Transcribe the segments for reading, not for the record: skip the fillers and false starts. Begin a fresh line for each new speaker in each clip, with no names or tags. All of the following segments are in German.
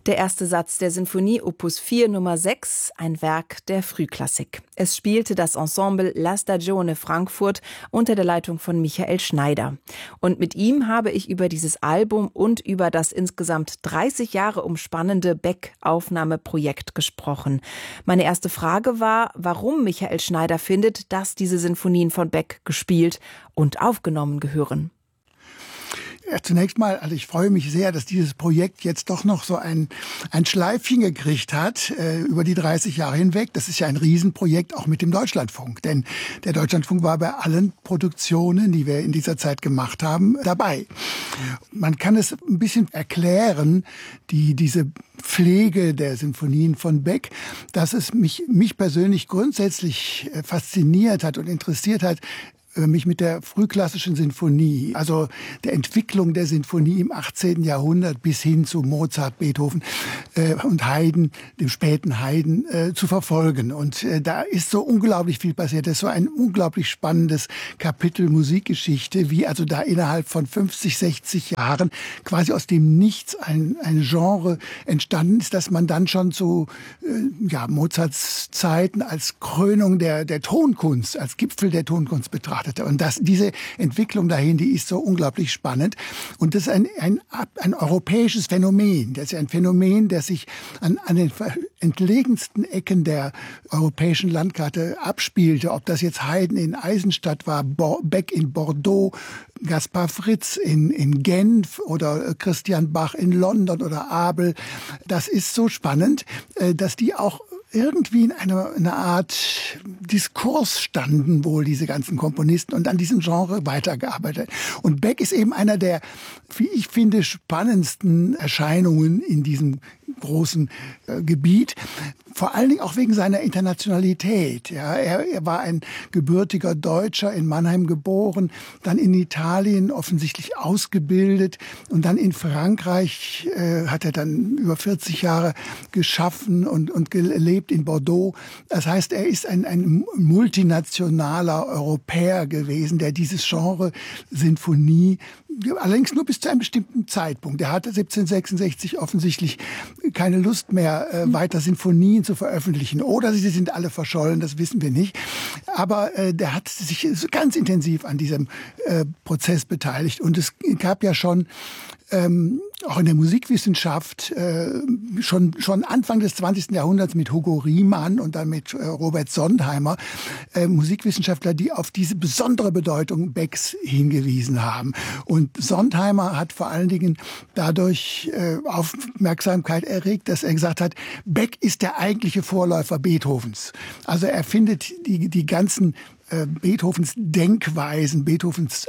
Der erste Satz der Sinfonie Opus 4 Nummer 6, ein Werk der Frühklassik. Es spielte das Ensemble La Stagione Frankfurt unter der Leitung von Michael Schneider. Und mit ihm habe ich über dieses Album und über das insgesamt 30 Jahre umspannende Beck-Aufnahmeprojekt gesprochen. Meine erste Frage war, warum Michael Schneider findet, dass diese Sinfonien von Beck gespielt und aufgenommen gehören.
Ja, zunächst mal, also ich freue mich sehr, dass dieses Projekt jetzt doch noch so ein Schleifchen gekriegt hat über die 30 Jahre hinweg. Das ist ja ein Riesenprojekt auch mit dem Deutschlandfunk, denn der Deutschlandfunk war bei allen Produktionen, die wir in dieser Zeit gemacht haben, dabei. Man kann es ein bisschen erklären, diese Pflege der Sinfonien von Beck, dass es mich persönlich grundsätzlich fasziniert hat und interessiert hat, mich mit der frühklassischen Sinfonie, also der Entwicklung der Sinfonie im 18. Jahrhundert bis hin zu Mozart, Beethoven und Haydn, dem späten Haydn, zu verfolgen. Und da ist so unglaublich viel passiert. Das ist so ein unglaublich spannendes Kapitel Musikgeschichte, wie also da innerhalb von 50, 60 Jahren quasi aus dem Nichts ein Genre entstanden ist, dass man dann schon zu Mozarts Zeiten als Krönung der Tonkunst, als Gipfel der Tonkunst betrachtet. Und diese Entwicklung dahin, die ist so unglaublich spannend. Und das ist ein europäisches Phänomen. Das ist ein Phänomen, das sich an den entlegensten Ecken der europäischen Landkarte abspielte. Ob das jetzt Haydn in Eisenstadt war, Beck in Bordeaux, Gaspar Fritz in Genf oder Christian Bach in London oder Abel. Das ist so spannend, dass die auch irgendwie in einer Art Diskurs standen wohl diese ganzen Komponisten und an diesem Genre weitergearbeitet. Und Beck ist eben einer der, wie ich finde, spannendsten Erscheinungen in diesem großen Gebiet. Vor allen Dingen auch wegen seiner Internationalität. Ja, er war ein gebürtiger Deutscher, in Mannheim geboren, dann in Italien offensichtlich ausgebildet und dann in Frankreich hat er dann über 40 Jahre geschaffen und gelebt in Bordeaux. Das heißt, er ist ein multinationaler Europäer gewesen, der dieses Genre Sinfonie allerdings nur bis zu einem bestimmten Zeitpunkt. Er hatte 1766 offensichtlich keine Lust mehr, weiter Sinfonien zu veröffentlichen. Oder sie sind alle verschollen, das wissen wir nicht. Aber der hat sich ganz intensiv an diesem Prozess beteiligt. Und es gab ja schon auch in der Musikwissenschaft schon Anfang des 20. Jahrhunderts mit Hugo Riemann und dann mit Robert Sondheimer Musikwissenschaftler, die auf diese besondere Bedeutung Becks hingewiesen haben. Und Sondheimer hat vor allen Dingen dadurch Aufmerksamkeit erregt, dass er gesagt hat, Beck ist der eigentliche Vorläufer Beethovens. Also er findet die ganzen Beethovens Denkweisen, Beethovens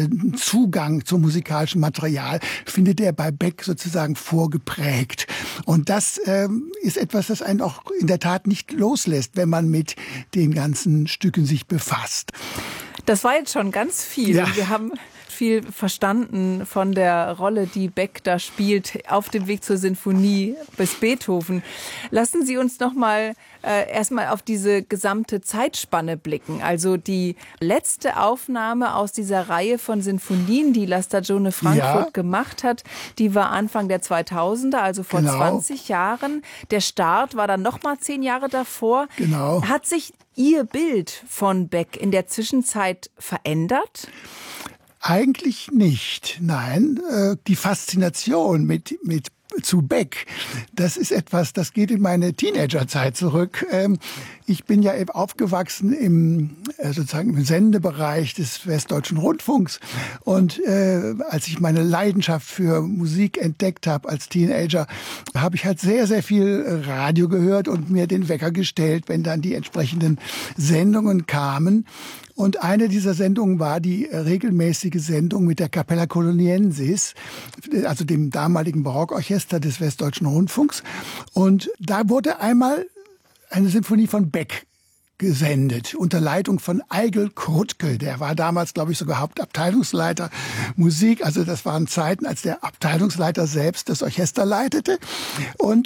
Zugang zum musikalischen Material findet er bei Beck sozusagen vorgeprägt. Und das ist etwas, das einen auch in der Tat nicht loslässt, wenn man mit den ganzen Stücken sich befasst.
Das war jetzt schon ganz viel. Ja. Wir haben viel verstanden von der Rolle, die Beck da spielt, auf dem Weg zur Sinfonie bis Beethoven. Lassen Sie uns noch mal erstmal auf diese gesamte Zeitspanne blicken. Also die letzte Aufnahme aus dieser Reihe von Sinfonien, die La Stagione Frankfurt gemacht hat, die war Anfang der 2000er, also vor 20 Jahren. Der Start war dann noch mal 10 Jahre davor.
Genau.
Hat sich Ihr Bild von Beck in der Zwischenzeit verändert?
Eigentlich nicht, nein. Die Faszination zu Beck, das ist etwas, das geht in meine Teenagerzeit zurück. Ich bin ja eben aufgewachsen im Sendebereich des Westdeutschen Rundfunks und als ich meine Leidenschaft für Musik entdeckt habe als Teenager, habe ich halt sehr, sehr viel Radio gehört und mir den Wecker gestellt, wenn dann die entsprechenden Sendungen kamen. Und eine dieser Sendungen war die regelmäßige Sendung mit der Capella Coloniensis, also dem damaligen Barockorchester des Westdeutschen Rundfunks. Und da wurde einmal eine Sinfonie von Beck gesendet, unter Leitung von Eigil Krutke. Der war damals, glaube ich, sogar Hauptabteilungsleiter Musik. Also das waren Zeiten, als der Abteilungsleiter selbst das Orchester leitete. Und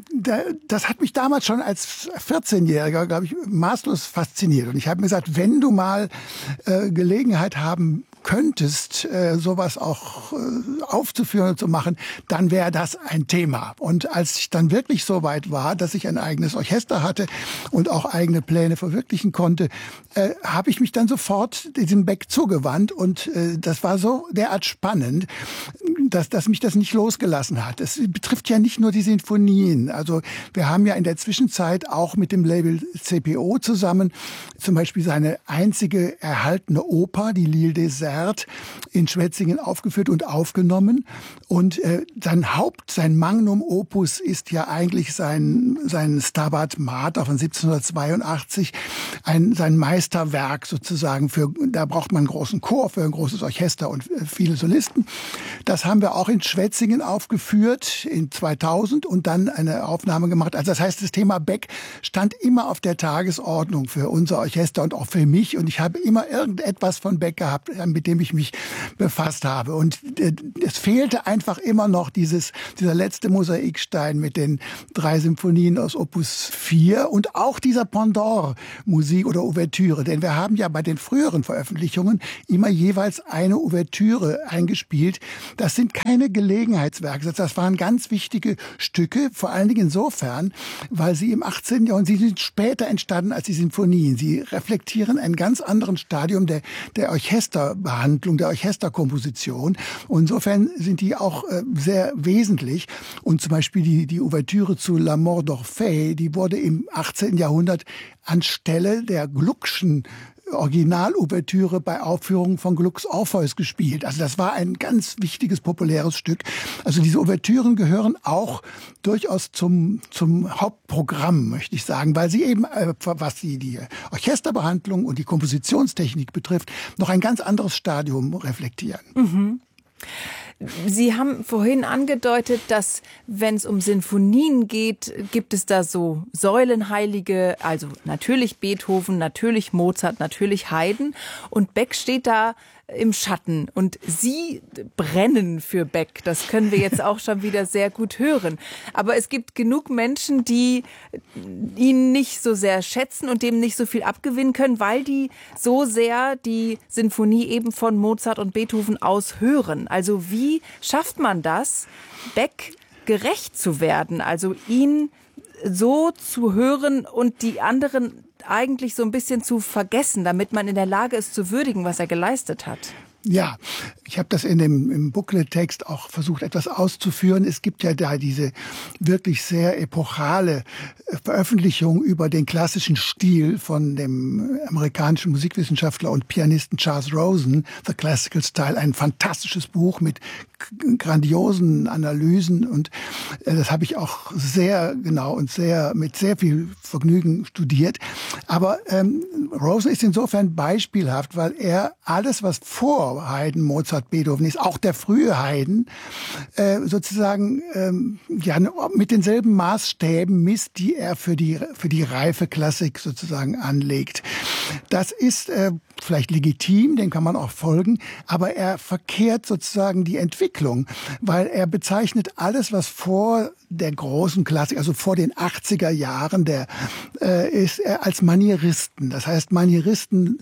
das hat mich damals schon als 14-Jähriger, glaube ich, maßlos fasziniert. Und ich habe mir gesagt, wenn du mal Gelegenheit haben könntest, sowas auch aufzuführen und zu machen, dann wäre das ein Thema. Und als ich dann wirklich so weit war, dass ich ein eigenes Orchester hatte und auch eigene Pläne verwirklichen konnte, habe ich mich dann sofort diesem Beck zugewandt. Und das war so derart spannend, dass mich das nicht losgelassen hat. Es betrifft ja nicht nur die Sinfonien. Also wir haben ja in der Zwischenzeit auch mit dem Label CPO zusammen zum Beispiel seine einzige erhaltene Oper, die L'Île déserte, in Schwetzingen aufgeführt und aufgenommen. Und sein Magnum Opus ist ja eigentlich sein Stabat Mater von 1782, sein Meisterwerk sozusagen. Da braucht man einen großen Chor für ein großes Orchester und viele Solisten. Das haben wir auch in Schwetzingen aufgeführt in 2000 und dann eine Aufnahme gemacht. Also das heißt, das Thema Beck stand immer auf der Tagesordnung für unser Orchester und auch für mich. Und ich habe immer irgendetwas von Beck gehabt, mit dem ich mich befasst habe. Und es fehlte einfach immer noch dieser letzte Mosaikstein mit den 3 Symphonien aus Opus 4 und auch dieser Pendant-Musik oder Ouvertüre. Denn wir haben ja bei den früheren Veröffentlichungen immer jeweils eine Ouvertüre eingespielt. Das sind keine Gelegenheitswerke. Das waren ganz wichtige Stücke, vor allen Dingen insofern, weil sie im 18. Jahrhundert, sie sind später entstanden als die Sinfonien. Sie reflektieren ein ganz anderes Stadium der Orchesterbehandlung, der Orchesterkomposition. Und insofern sind die auch sehr wesentlich. Und zum Beispiel die Ouvertüre zu La Mort d'Orphée, die wurde im 18. Jahrhundert anstelle der Gluckschen Original-Ouvertüre bei Aufführungen von Glucks Orpheus gespielt. Also das war ein ganz wichtiges, populäres Stück. Also diese Ouvertüren gehören auch durchaus zum Hauptprogramm, möchte ich sagen, weil sie eben, was die Orchesterbehandlung und die Kompositionstechnik betrifft, noch ein ganz anderes Stadium reflektieren.
Mhm. Sie haben vorhin angedeutet, dass, wenn es um Sinfonien geht, gibt es da so Säulenheilige, also natürlich Beethoven, natürlich Mozart, natürlich Haydn. Und Beck steht da im Schatten und Sie brennen für Beck. Das können wir jetzt auch schon wieder sehr gut hören. Aber es gibt genug Menschen, die ihn nicht so sehr schätzen und dem nicht so viel abgewinnen können, weil die so sehr die Sinfonie eben von Mozart und Beethoven aus hören. Also wie schafft man das, Beck gerecht zu werden? Also ihn so zu hören und die anderen eigentlich so ein bisschen zu vergessen, damit man in der Lage ist zu würdigen, was er geleistet hat.
Ja, ich habe das im Booklet-Text auch versucht, etwas auszuführen. Es gibt ja da diese wirklich sehr epochale Veröffentlichung über den klassischen Stil von dem amerikanischen Musikwissenschaftler und Pianisten Charles Rosen, The Classical Style, ein fantastisches Buch mit grandiosen Analysen und das habe ich auch sehr genau und mit sehr viel Vergnügen studiert. Aber Rosen ist insofern beispielhaft, weil er alles, was vor Haydn, Mozart, Beethoven ist, auch der frühe Haydn, sozusagen mit denselben Maßstäben misst, die er für die reife Klassik sozusagen anlegt. Das ist vielleicht legitim, dem kann man auch folgen, aber er verkehrt sozusagen die Entwicklung, weil er bezeichnet alles, was vor der großen Klassik, also vor den 80er Jahren, ist er als Manieristen. Das heißt, Manieristen,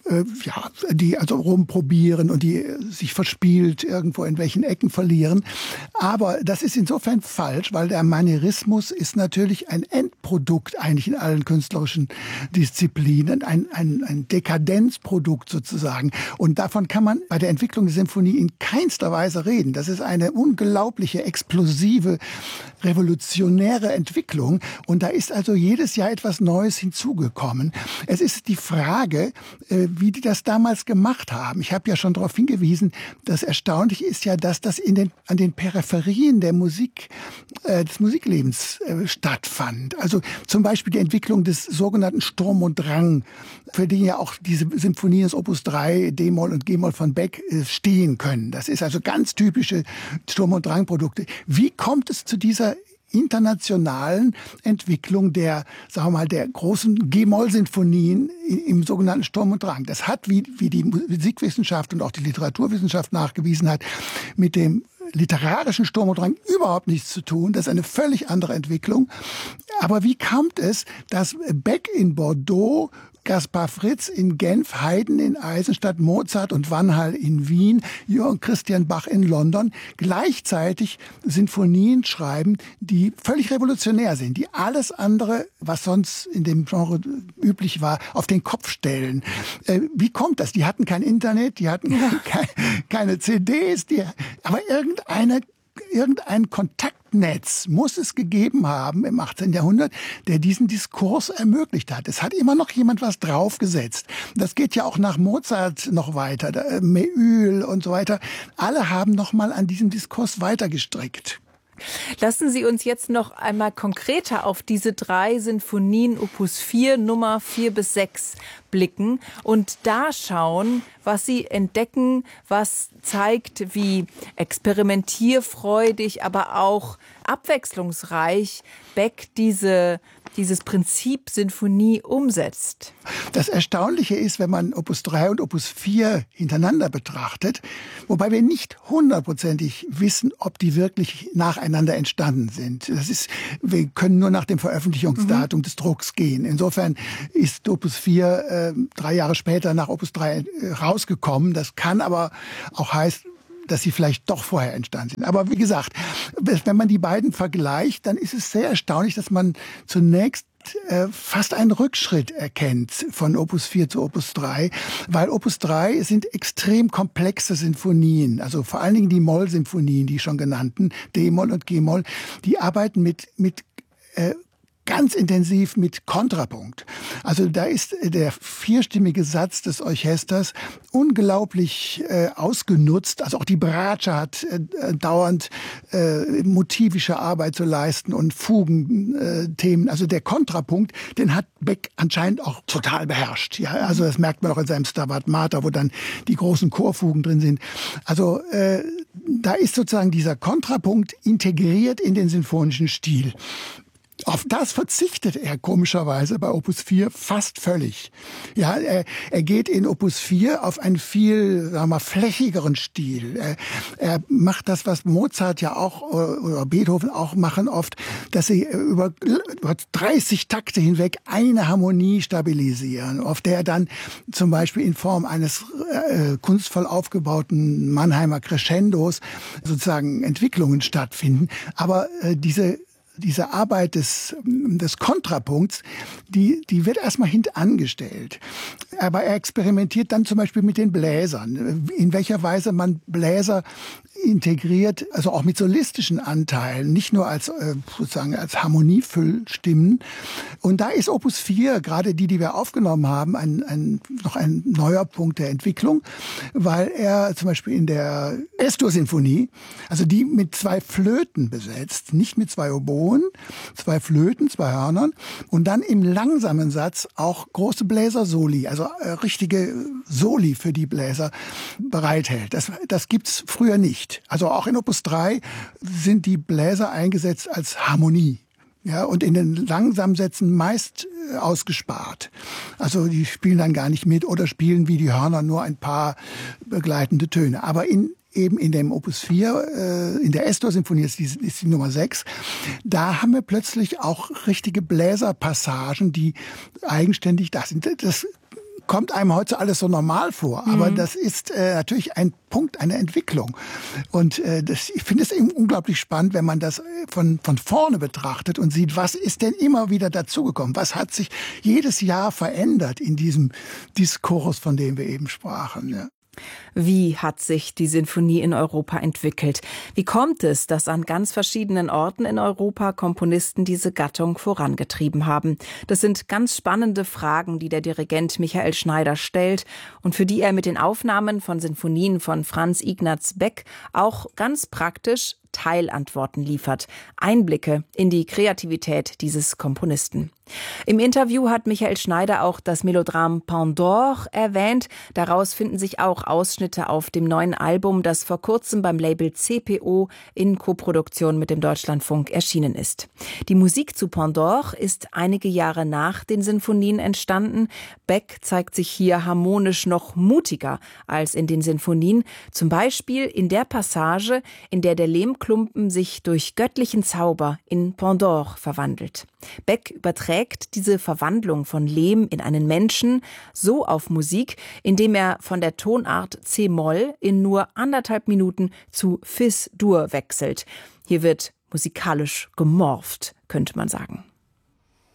die also rumprobieren und die sich verspielt irgendwo in welchen Ecken verlieren. Aber das ist insofern falsch, weil der Manierismus ist natürlich ein Endprodukt eigentlich in allen künstlerischen Disziplinen, ein Dekadenzprodukt sozusagen. Und davon kann man bei der Entwicklung der Sinfonie in keinster Weise reden. Das ist eine unglaubliche, explosive, revolutionäre Entwicklung. Und da ist also jedes Jahr etwas Neues hinzugekommen. Es ist die Frage, wie die das damals gemacht haben. Ich habe ja schon darauf hingewiesen, das Erstaunliche ist ja, dass das an den Peripherien der Musik, des Musiklebens stattfand. Also zum Beispiel die Entwicklung des sogenannten Sturm und Drang, für den ja auch diese Sinfonien des Opus 3, D-Moll und G-Moll von Beck stehen können. Das ist also ganz typische Sturm- und Drang-Produkte. Wie kommt es zu dieser internationalen Entwicklung der großen G-Moll-Sinfonien im sogenannten Sturm und Drang? Das hat, wie die Musikwissenschaft und auch die Literaturwissenschaft nachgewiesen hat, mit dem literarischen Sturm und Drang überhaupt nichts zu tun. Das ist eine völlig andere Entwicklung. Aber wie kommt es, dass Beck in Bordeaux Gaspar Fritz in Genf, Haydn in Eisenstadt, Mozart und Vanhal in Wien, Johann Christian Bach in London gleichzeitig Sinfonien schreiben, die völlig revolutionär sind, die alles andere, was sonst in dem Genre üblich war, auf den Kopf stellen. Wie kommt das? Die hatten kein Internet, die hatten keine CDs, aber irgendein Kontaktnetz muss es gegeben haben im 18. Jahrhundert, der diesen Diskurs ermöglicht hat. Es hat immer noch jemand was draufgesetzt. Das geht ja auch nach Mozart noch weiter, Méhul und so weiter. Alle haben noch mal an diesem Diskurs weitergestrickt.
Lassen Sie uns jetzt noch einmal konkreter auf diese 3 Sinfonien Opus 4, Nummer 4 bis 6 blicken und da schauen, was Sie entdecken, was zeigt, wie experimentierfreudig, aber auch abwechslungsreich Beck dieses Prinzip Sinfonie umsetzt.
Das Erstaunliche ist, wenn man Opus 3 und Opus 4 hintereinander betrachtet, wobei wir nicht hundertprozentig wissen, ob die wirklich nacheinander entstanden sind. Wir können nur nach dem Veröffentlichungsdatum des Drucks gehen. Insofern ist Opus 4 3 Jahre später nach Opus 3 rausgekommen. Das kann aber auch heißen, dass sie vielleicht doch vorher entstanden sind. Aber wie gesagt, wenn man die beiden vergleicht, dann ist es sehr erstaunlich, dass man zunächst fast einen Rückschritt erkennt von Opus 4 zu Opus 3, weil Opus 3 sind extrem komplexe Sinfonien, also vor allen Dingen die Moll-Sinfonien, die schon genannten, D-Moll und G-Moll, die arbeiten mit ganz intensiv mit Kontrapunkt. Also da ist der vierstimmige Satz des Orchesters unglaublich ausgenutzt. Also auch die Bratsche hat dauernd motivische Arbeit zu leisten und Fugenthemen. Also der Kontrapunkt, den hat Beck anscheinend auch total beherrscht. Ja, also das merkt man auch in seinem Stabat Mater, wo dann die großen Chorfugen drin sind. Also da ist sozusagen dieser Kontrapunkt integriert in den sinfonischen Stil. Auf das verzichtet er komischerweise bei Opus 4 fast völlig. Ja, er geht in Opus 4 auf einen viel, sagen wir mal, flächigeren Stil. Er macht das, was Mozart ja auch oder Beethoven auch machen oft, dass sie über 30 Takte hinweg eine Harmonie stabilisieren, auf der dann zum Beispiel in Form eines kunstvoll aufgebauten Mannheimer Crescendos sozusagen Entwicklungen stattfinden. Aber diese Arbeit des Kontrapunkts, die wird erstmal hintangestellt. Aber er experimentiert dann zum Beispiel mit den Bläsern. In welcher Weise man Bläser integriert, also auch mit solistischen Anteilen, nicht nur als sozusagen als Harmoniefüllstimmen. Und da ist Opus 4, gerade die wir aufgenommen haben, noch ein neuer Punkt der Entwicklung, weil er zum Beispiel in der S-Dur-Sinfonie, also die mit 2 Flöten besetzt, nicht mit 2 Oboen, 2 Flöten, 2 Hörnern und dann im langsamen Satz auch große Bläser-Soli, also richtige Soli für die Bläser bereithält. Das gibt's früher nicht. Also auch in Opus 3 sind die Bläser eingesetzt als Harmonie. Ja, und in den langsamen Sätzen meist ausgespart. Also die spielen dann gar nicht mit oder spielen wie die Hörner nur ein paar begleitende Töne. Aber eben in dem Opus 4, in der S-Dur-Sinfonie ist die Nummer 6, da haben wir plötzlich auch richtige Bläserpassagen, die eigenständig da sind. Das kommt einem heute alles so normal vor, aber das ist natürlich ein Punkt einer Entwicklung. Und ich finde es eben unglaublich spannend, wenn man das von vorne betrachtet und sieht, was ist denn immer wieder dazugekommen? Was hat sich jedes Jahr verändert in diesem Diskurs, von dem wir eben sprachen? Ja.
Wie hat sich die Sinfonie in Europa entwickelt? Wie kommt es, dass an ganz verschiedenen Orten in Europa Komponisten diese Gattung vorangetrieben haben? Das sind ganz spannende Fragen, die der Dirigent Michael Schneider stellt und für die er mit den Aufnahmen von Sinfonien von Franz Ignaz Beck auch ganz praktisch Teilantworten liefert. Einblicke in die Kreativität dieses Komponisten. Im Interview hat Michael Schneider auch das Melodram Pandore erwähnt. Daraus finden sich auch Ausschnitte auf dem neuen Album, das vor kurzem beim Label CPO in Koproduktion mit dem Deutschlandfunk erschienen ist. Die Musik zu Pandore ist einige Jahre nach den Sinfonien entstanden. Beck zeigt sich hier harmonisch noch mutiger als in den Sinfonien. Zum Beispiel in der Passage, in der der Lehmklotz Lehmklumpen sich durch göttlichen Zauber in Pandore verwandelt. Beck überträgt diese Verwandlung von Lehm in einen Menschen so auf Musik, indem er von der Tonart C-Moll in nur 1,5 Minuten zu Fis-Dur wechselt. Hier wird musikalisch gemorpht, könnte man sagen.